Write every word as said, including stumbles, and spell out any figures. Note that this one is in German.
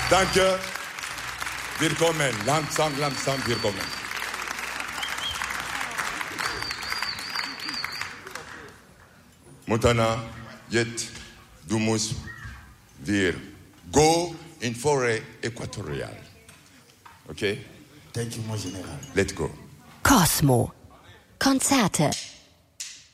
Danke. Willkommen. Langsam, langsam, willkommen. Montana, jetzt, du musst wir go in Forêt Äquatoriale. Okay? Thank you, mon General. Let's go. Cosmo. Konzerte